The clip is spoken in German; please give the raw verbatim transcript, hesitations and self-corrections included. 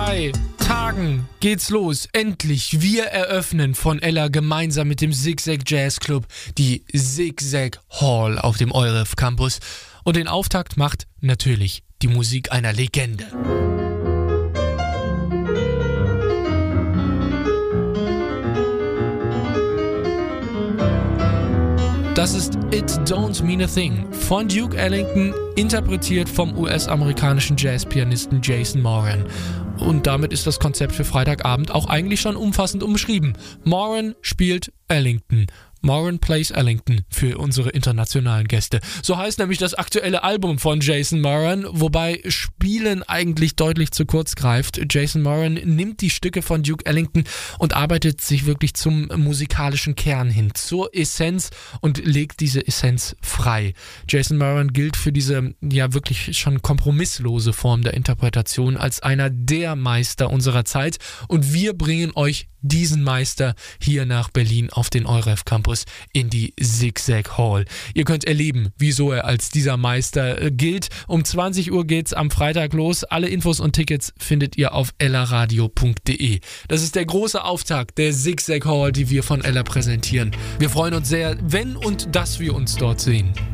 drei Tagen geht's los. Endlich. Wir eröffnen von Ella gemeinsam mit dem Zigzag Jazz Club die Zigzag Hall auf dem EUREF Campus. Und den Auftakt macht natürlich die Musik einer Legende. Das ist It Don't Mean a Thing von Duke Ellington, interpretiert vom U S-amerikanischen Jazzpianisten Jason Moran. Und damit ist das Konzept für Freitagabend auch eigentlich schon umfassend umschrieben. Moran spielt Ellington. Moran plays Ellington für unsere internationalen Gäste. So heißt nämlich das aktuelle Album von Jason Moran, wobei Spielen eigentlich deutlich zu kurz greift. Jason Moran nimmt die Stücke von Duke Ellington und arbeitet sich wirklich zum musikalischen Kern hin, zur Essenz, und legt diese Essenz frei. Jason Moran gilt für diese ja wirklich schon kompromisslose Form der Interpretation als einer der Meister unserer Zeit, und wir bringen euch diesen Meister hier nach Berlin auf den EUREF Campus in die Zigzag Hall. Ihr könnt erleben, wieso er als dieser Meister äh, gilt. Um zwanzig Uhr geht's am Freitag los. Alle Infos und Tickets findet ihr auf ellaradio punkt de. Das ist der große Auftakt der Zigzag Hall, die wir von Ella präsentieren. Wir freuen uns sehr, wenn und dass wir uns dort sehen.